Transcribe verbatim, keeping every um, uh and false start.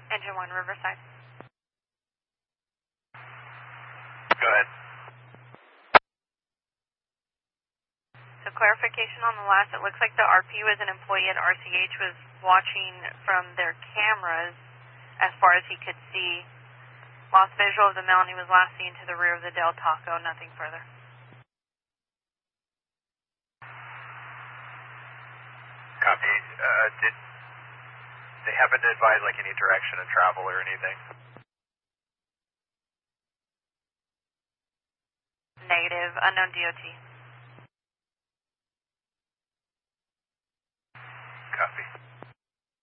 Engine one, Riverside. Go ahead. So clarification on the last, it looks like the R P was an employee at R C H, was watching from their cameras as far as he could see. Lost visual of the mountain. He was last seen to the rear of the Del Taco, nothing further. Copy. Uh, did they happen to advise like any direction of travel or anything? Negative. Unknown D O T.